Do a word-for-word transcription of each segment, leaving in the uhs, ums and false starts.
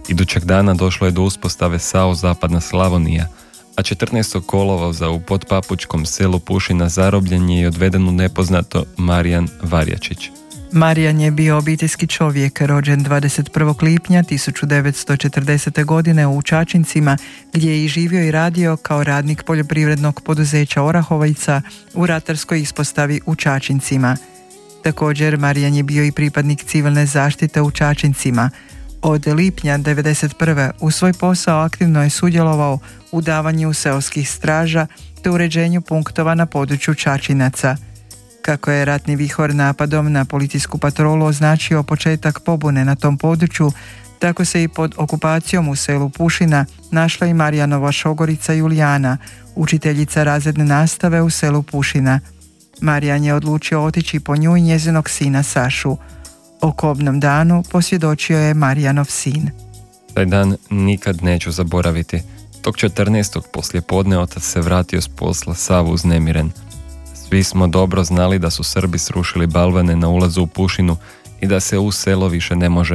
Idućeg dana došlo je do uspostave S A O Zapadna Slavonija, a četrnaestog kolovoza u podpapučkom selu Pušina zarobljen je i odveden u nepoznato Marijan Varjačić. Marijan je bio obiteljski čovjek, rođen dvadeset prvog lipnja tisuću devetsto četrdesete. godine u Čačincima, gdje je i živio i radio kao radnik poljoprivrednog poduzeća Orahovica u ratarskoj ispostavi u Čačincima. Također, Marijan je bio i pripadnik civilne zaštite u Čačincima. Od lipnja devedeset prve. u svoj posao aktivno je sudjelovao u davanju seoskih straža te uređenju punktova na području Čačinaca. Kako je ratni vihor napadom na policijsku patrolu označio početak pobune na tom području, tako se i pod okupacijom u selu Pušina našla i Marijanova šogorica Julijana, učiteljica razredne nastave u selu Pušina. Marijan je odlučio otići po nju i njezinog sina Sašu. O kobnom danu posvjedočio je Marijanov sin. Taj dan nikad neću zaboraviti. Tog četrnaestog poslijepodne otac se vratio s posla sav uznemiren. Svi smo dobro znali da su Srbi srušili balvane na ulazu u Pušinu i da se u selo više ne može.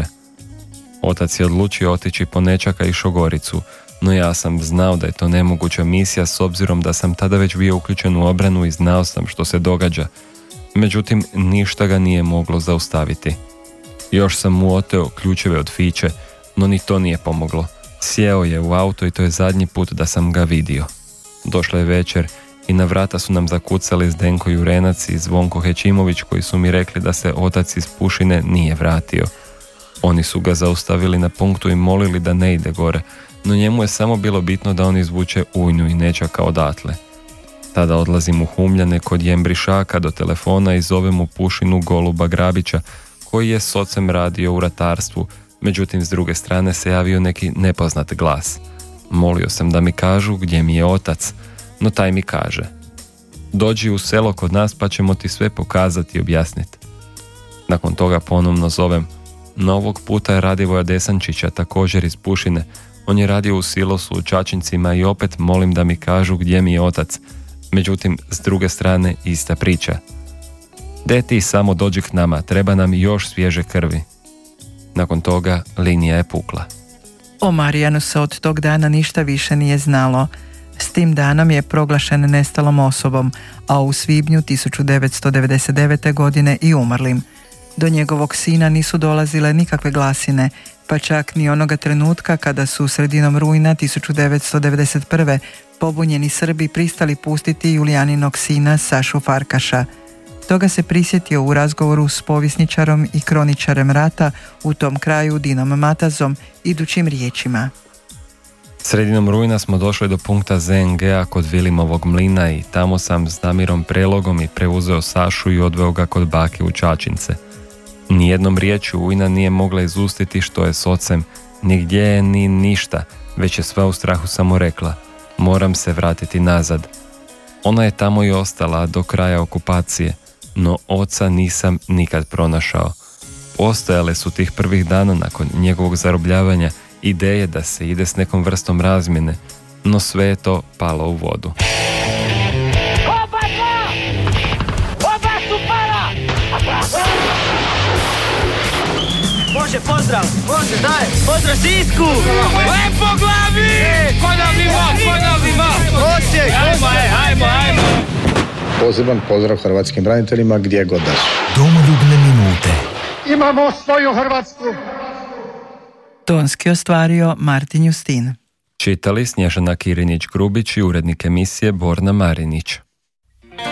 Otac je odlučio otići po nećaka i šogoricu, no ja sam znao da je to nemoguća misija s obzirom da sam tada već bio uključen u obranu i znao sam što se događa. Međutim, ništa ga nije moglo zaustaviti. Još sam mu oteo ključeve od fiće, no ni to nije pomoglo. Sjeo je u auto i to je zadnji put da sam ga vidio. Došla je večer i na vrata su nam zakucali Zdenko Jurenac i Zvonko Hećimović, koji su mi rekli da se otac iz Pušine nije vratio. Oni su ga zaustavili na punktu i molili da ne ide gore, no njemu je samo bilo bitno da on izvuče ujnu i nećaka odatle. Tada odlazim u Humljane kod Jembrišaka do telefona i zovem u Pušinu Goluba Grabića, koji je s ocem radio u ratarstvu, međutim s druge strane se javio neki nepoznat glas. Molio sam da mi kažu gdje mi je otac, no taj mi kaže: dođi u selo kod nas pa ćemo ti sve pokazati i objasniti. Nakon toga ponovno zovem, no ovog puta je Radivoja Desančića, također iz Pušine. On je radio u silosu u Čačincima i opet molim da mi kažu gdje mi je otac. Međutim, s druge strane ista priča. De ti samo dođi k nama, treba nam još svježe krvi. Nakon toga linija je pukla. O Marijanu se od tog dana ništa više nije znalo. S tim danom je proglašen nestalom osobom, a u svibnju tisuću devetsto devedeset devete. godine i umrlim. Do njegovog sina nisu dolazile nikakve glasine, pa čak ni onoga trenutka kada su sredinom rujna tisuću devetsto devedeset prve. pobunjeni Srbi pristali pustiti Julijaninog sina Sašu Farkaša. Toga se prisjetio u razgovoru s povjesničarom i kroničarem rata u tom kraju Dinom Matazom idućim riječima. Sredinom rujna smo došli do punkta Z N G-a kod Vilimovog mlina i tamo sam s Damirom Prelogom i preuzeo Sašu i odveo ga kod bake u Čačince. Nijednom riječju ujna nije mogla izustiti što je s ocem, ni gdje je, ni ništa, već je sva u strahu samo rekla: moram se vratiti nazad. Ona je tamo i ostala do kraja okupacije, no oca nisam nikad pronašao. Postojale su tih prvih dana nakon njegovog zarobljavanja ideje da se ide s nekom vrstom razmjene, no sve je to palo u vodu. Oba dva! Oba su pala! Može, pozdrav! Može, daj! Pozdrav Sisku! Lepo glavi! Ponovimo, ponovimo! Osijek! Ajmo, ajmo, ajmo! Poseban pozdrav hrvatskim braniteljima gdje god da su. Domoljubne minute. Imamo svoju Hrvatsku! Tonski ostvario Martin Justin. Čitali Snježana Kirinić-Grubić i urednik emisije Borna Marinić.